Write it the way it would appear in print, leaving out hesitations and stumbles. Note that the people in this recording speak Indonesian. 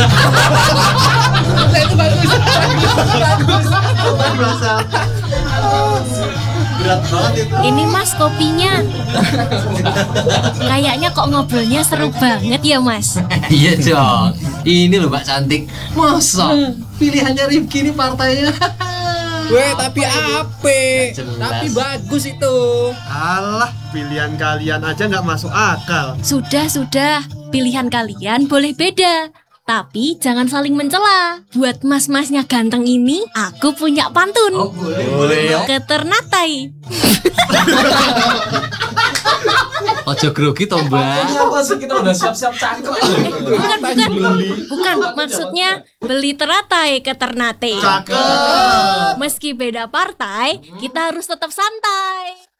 Itu bagus. Merasa berat banget itu. Ini Mas kopinya. Kayaknya kok ngobrolnya seru banget ya Mas. Iya dong. Ini loh Mbak cantik. Masa pilihannya Rifki ini partainya. Weh, tapi ape? Jelas. Tapi bagus itu. Alah, pilihan kalian aja nggak masuk akal. Sudah. Pilihan kalian boleh beda. Tapi jangan saling mencela. Buat mas-masnya ganteng ini, aku punya pantun. Boleh. Keternatai. Ojo grogi toh Mbak. Kenapa sih kita udah siap-siap cangkruk? Bukan. Maksudnya beli teratai ke Ternate. Cakep. Meski beda partai, kita harus tetap santai.